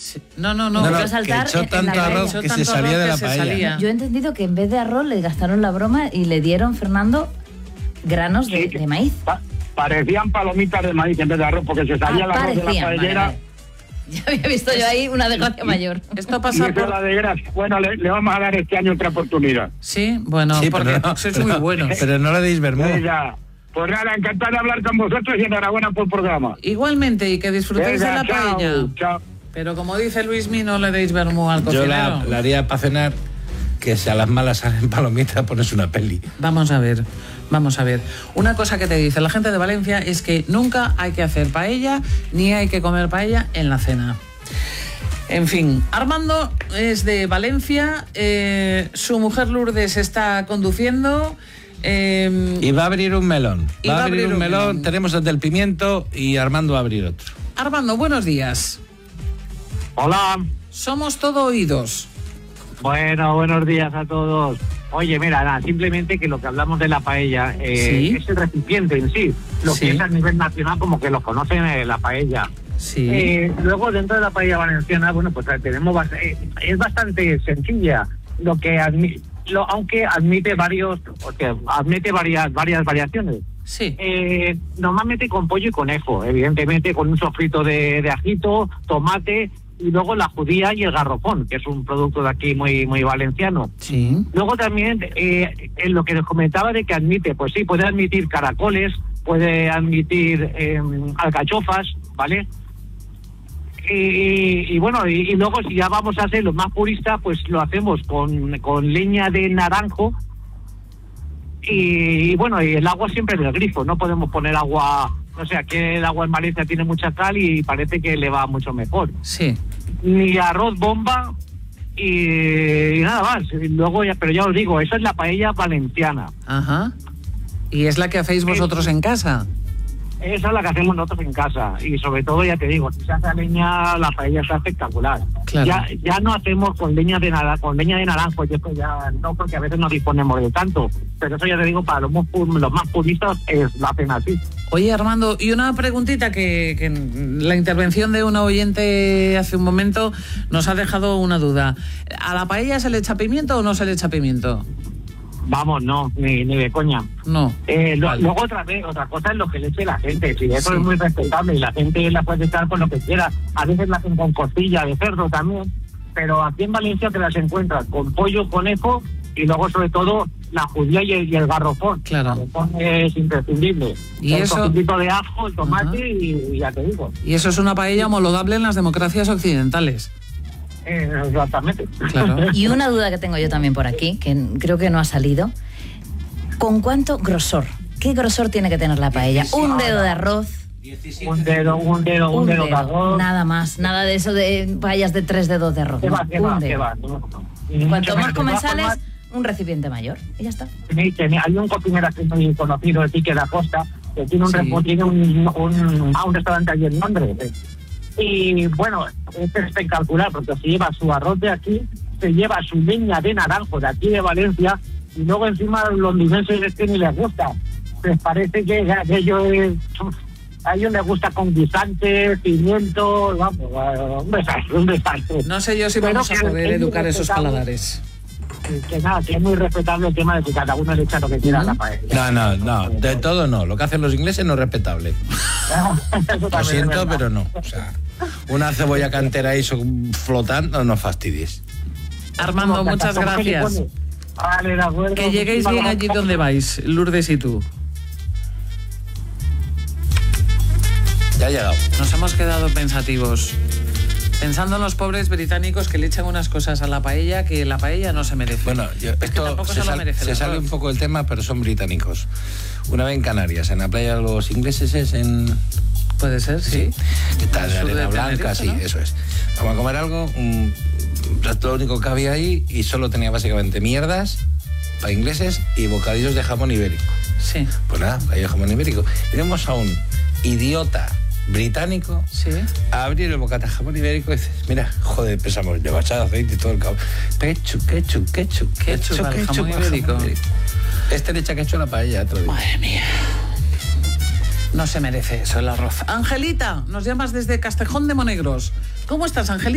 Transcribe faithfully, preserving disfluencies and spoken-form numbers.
Sí. No, no, no. no, no que saltar que echó tanto arroz que, que se salía de la paella. Salía. Yo he entendido que en vez de arroz le gastaron la broma y le dieron, Fernando, granos de, sí, de maíz. Pa parecían palomitas de maíz en vez de arroz, porque se salía ah, el arroz parecían, de la paellera. Vale, vale. Ya había visto yo ahí una desgracia mayor. Esto pasa por... la desgracia. Bueno, le, le vamos a dar este año otra oportunidad. Sí, bueno, sí, porque no, sois muy buenos. Pero no le deis vermú. Pues nada, encantado de hablar con vosotros y enhorabuena por el programa. Igualmente, y que disfrutéis Venga, de la chao, paella. Chao. Pero como dice Luismi, no le deis vermú al cocinero. Yo la, la haría para cenar, que si a las malas salen palomitas, pones una peli. Vamos a ver, vamos a ver. Una cosa que te dice la gente de Valencia es que nunca hay que hacer paella, ni hay que comer paella en la cena. En fin, Armando es de Valencia, eh, su mujer Lourdes está conduciendo... Eh, y va a abrir un melón. Y va, va a abrir, abrir un, un melón. melón. melón. Tenemos el del pimiento y Armando va a abrir otro. Armando, buenos días. Hola. Somos todo oídos. Bueno, buenos días a todos. Oye, mira, nada, simplemente que lo que hablamos de la paella eh, ¿Sí? es el recipiente en sí. Lo ¿Sí? que es a nivel nacional como que lo conocen eh, la paella. Sí. Eh, luego dentro de la paella valenciana, bueno, pues tenemos eh, es bastante sencilla. Lo que admite, lo, aunque admite varios, porque admite varias varias variaciones. Sí. Eh, normalmente con pollo y conejo, evidentemente con un sofrito de, de ajito, tomate y luego la judía y el garrofón, que es un producto de aquí muy muy valenciano. Sí. Luego también eh, en lo que les comentaba de que admite, pues sí, puede admitir caracoles, puede admitir eh, alcachofas, ¿vale? Y, y bueno, y, y luego si ya vamos a ser los más puristas, pues lo hacemos con, con leña de naranjo y, y bueno, y el agua siempre del grifo, no podemos poner agua, no sé, aquí el agua en Valencia tiene mucha cal y parece que le va mucho mejor. Sí. Ni arroz bomba y, y nada más, y luego ya, pero ya os digo, esa es la paella valenciana. Ajá. ¿Y es la que hacéis vosotros en casa? Esa es la que hacemos nosotros en casa y sobre todo, ya te digo, si se hace a leña, la paella está espectacular. Claro. Ya ya no hacemos con leña de nada, con leña de naranjo, y esto ya no, porque a veces no disponemos de tanto, pero eso ya te digo, para los más, los más puristas es la pena así. Oye, Armando, y una preguntita que, que la intervención de una oyente hace un momento nos ha dejado una duda. ¿A la paella se le echa pimiento o no se le echa pimiento? Vamos, no, ni, ni de coña. No. Eh, lo, vale. Luego otra vez, otra cosa es lo que le eche la gente. Si eso sí. es muy respetable y la gente la puede echar con lo que quiera. A veces la hacen con costilla de cerdo también. Pero aquí en Valencia te las encuentras con pollo, conejo y luego sobre todo la judía y el, y el garrofón. Claro. El garrofón es imprescindible. Y el eso... poquitito de ajo, el tomate y, y ya te digo. Y eso es una paella homologable en las democracias occidentales. Eh, exactamente. Claro. Y una duda que tengo yo también por aquí, que creo que no ha salido. ¿Con cuánto grosor? ¿Qué grosor tiene que tener la paella? ¿Un dedo de arroz? Un dedo, un dedo, un, un dedo, dedo de arroz. Nada más, nada de eso de paellas de tres dedos de arroz. ¿Qué va, no, qué un va, dedo. qué va, no. Cuanto más comensales, un recipiente mayor. Y ya está. Hay un cocinero aquí muy conocido, el Quique da Costa, que tiene un, sí. tiene un, un, un, un restaurante allí en Londres. Y bueno, es espectacular porque se lleva su arroz de aquí, se lleva su leña de naranjo de aquí de Valencia y luego encima los londinenses es que ni les gusta. Les parece que aquello es... A ellos les gusta con guisantes, pimiento, vamos, un desastre, un desastre. No sé yo si vamos Pero a poder educar esos paladares. Que nada, que es muy respetable el tema de que cada uno le echa lo que quiera a la paella. No, no, no, de todo no. Lo que hacen los ingleses no es respetable. Lo siento, pero no. O sea, una cebolla cantera ahí flotando, no fastidies. Armando, muchas gracias. Vale, de acuerdo. Que lleguéis bien allí donde vais, Lourdes y tú. Ya ha llegado. Nos hemos quedado pensativos. Pensando en los pobres británicos que le echan unas cosas a la paella que la paella no se merece. Bueno, yo, es esto que tampoco se, se, sal, lo merece, se sale un poco del tema, pero son británicos. Una vez en Canarias, en la playa de los ingleses es en... Puede ser, sí. sí. Está de arena de blanca, sí, ¿no? Eso es. Vamos a comer algo, un plato único que había ahí y solo tenía básicamente mierdas para ingleses y bocadillos de jamón ibérico. Sí. Pues nada, bocadillo de jamón ibérico. Y vemos a un idiota británico sí. a abrir el bocata de jamón ibérico y dices, mira, joder, pensamos, le va a echar aceite y todo el cabrón. Ketchup, ketchup, ketchup, ketchup, ketchup, ketchup jamón ibérico. jamón ibérico. Este le echa ketchup a la paella otro día. Madre mía. No se merece eso el arroz. Angelita, nos llamas desde Castejón de Monegros. ¿Cómo estás, Angelita?